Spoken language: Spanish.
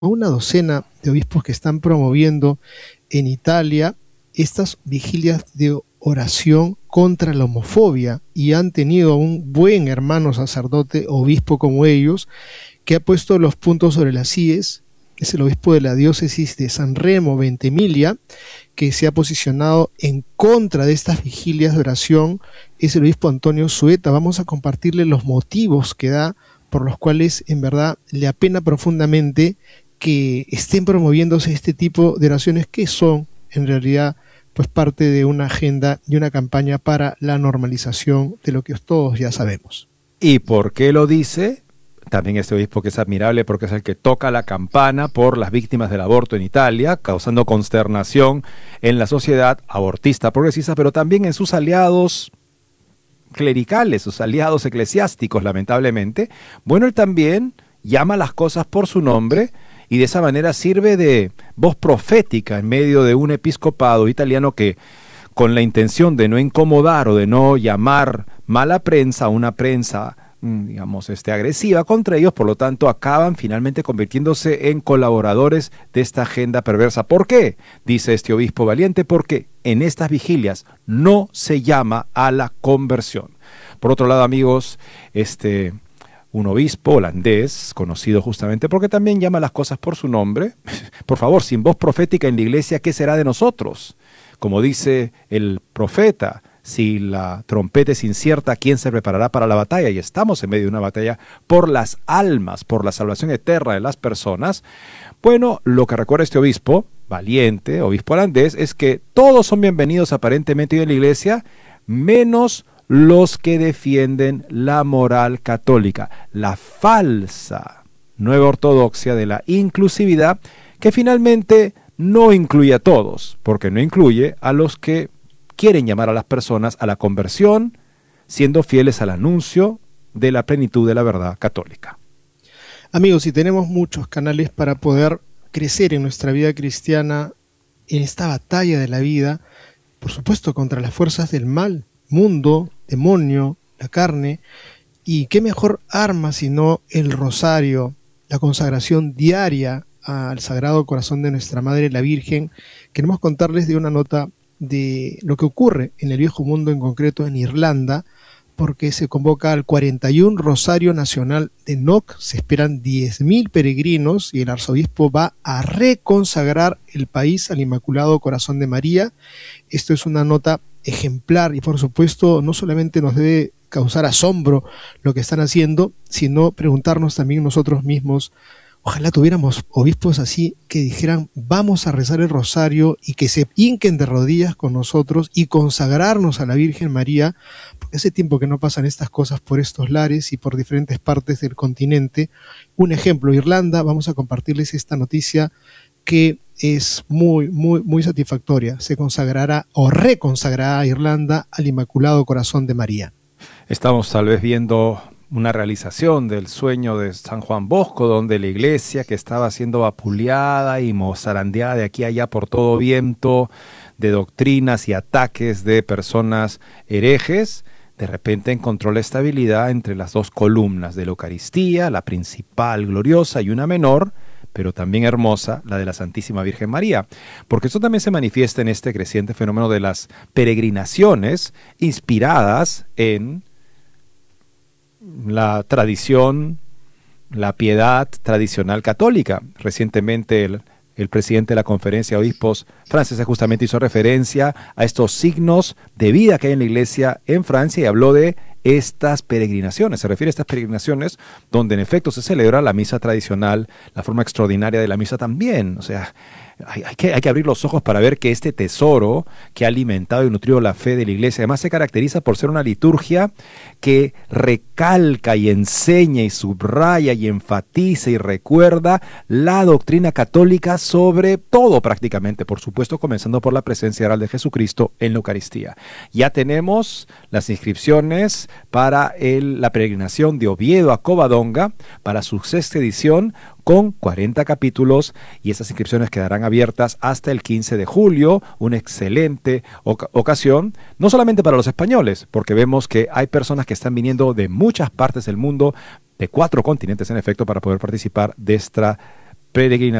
una docena de obispos que están promoviendo en Italia estas vigilias de oración contra la homofobia, y han tenido un buen hermano sacerdote, obispo como ellos, que ha puesto los puntos sobre las íes. Es el obispo de la diócesis de San Remo, Ventimiglia, que se ha posicionado en contra de estas vigilias de oración. Es el obispo Antonio Sueta. Vamos a compartirle los motivos que da, por los cuales en verdad le apena profundamente que estén promoviéndose este tipo de oraciones, que son en realidad pues parte de una agenda y una campaña para la normalización de lo que todos ya sabemos. ¿Y por qué lo dice? También este obispo, que es admirable porque es el que toca la campana por las víctimas del aborto en Italia, causando consternación en la sociedad abortista progresista, pero también en sus aliados clericales, sus aliados eclesiásticos, lamentablemente. Bueno, él también llama las cosas por su nombre y de esa manera sirve de voz profética en medio de un episcopado italiano que, con la intención de no incomodar o de no llamar mala prensa a una prensa digamos, agresiva contra ellos, por lo tanto acaban finalmente convirtiéndose en colaboradores de esta agenda perversa. ¿Por qué? Dice este obispo valiente, porque en estas vigilias no se llama a la conversión. Por otro lado, amigos, un obispo holandés, conocido justamente porque también llama las cosas por su nombre, por favor, sin voz profética en la iglesia, ¿qué será de nosotros? Como dice el profeta, si la trompeta es incierta, ¿quién se preparará para la batalla? Y estamos en medio de una batalla por las almas, por la salvación eterna de las personas. Bueno, lo que recuerda este obispo, valiente, obispo holandés, es que todos son bienvenidos aparentemente hoy en la iglesia, menos los que defienden la moral católica, la falsa nueva ortodoxia de la inclusividad, que finalmente no incluye a todos, porque no incluye a los que quieren llamar a las personas a la conversión, siendo fieles al anuncio de la plenitud de la verdad católica. Amigos, y tenemos muchos canales para poder crecer en nuestra vida cristiana, en esta batalla de la vida, por supuesto contra las fuerzas del mal, mundo, demonio, la carne, y qué mejor arma sino el rosario, la consagración diaria al Sagrado Corazón de nuestra Madre la Virgen. Queremos contarles de una nota de lo que ocurre en el Viejo Mundo, en concreto en Irlanda, porque se convoca al 41 Rosario Nacional de Knock. Se esperan 10.000 peregrinos y el arzobispo va a reconsagrar el país al Inmaculado Corazón de María. Esto es una nota ejemplar y por supuesto no solamente nos debe causar asombro lo que están haciendo, sino preguntarnos también nosotros mismos. Ojalá tuviéramos obispos así, que dijeran vamos a rezar el rosario y que se hinquen de rodillas con nosotros y consagrarnos a la Virgen María, porque hace tiempo que no pasan estas cosas por estos lares y por diferentes partes del continente. Un ejemplo, Irlanda, vamos a compartirles esta noticia que es muy satisfactoria. Se consagrará o reconsagrará Irlanda al Inmaculado Corazón de María. Estamos tal vez viendo una realización del sueño de San Juan Bosco, donde la iglesia, que estaba siendo vapuleada y mozarandeada de aquí a allá por todo viento de doctrinas y ataques de personas herejes, de repente encontró la estabilidad entre las dos columnas de la Eucaristía, la principal gloriosa y una menor, pero también hermosa, la de la Santísima Virgen María. Porque eso también se manifiesta en este creciente fenómeno de las peregrinaciones inspiradas en la tradición, la piedad tradicional católica. Recientemente el presidente de la Conferencia de Obispos francesa justamente hizo referencia a estos signos de vida que hay en la iglesia en Francia y habló de estas peregrinaciones. Se refiere a estas peregrinaciones donde en efecto se celebra la misa tradicional, la forma extraordinaria de la misa también. O sea, hay que abrir los ojos para ver que este tesoro que ha alimentado y nutrido la fe de la iglesia, además se caracteriza por ser una liturgia que recalca y enseña y subraya y enfatiza y recuerda la doctrina católica sobre todo prácticamente, por supuesto comenzando por la presencia real de Jesucristo en la Eucaristía. Ya tenemos las inscripciones para la peregrinación de Oviedo a Covadonga para su 6ª edición, con 40 capítulos, y esas inscripciones quedarán abiertas hasta el 15 de julio, una excelente ocasión, no solamente para los españoles, porque vemos que hay personas que están viniendo de muchas partes del mundo, de 4 continentes en efecto, para poder participar de esta peregrinación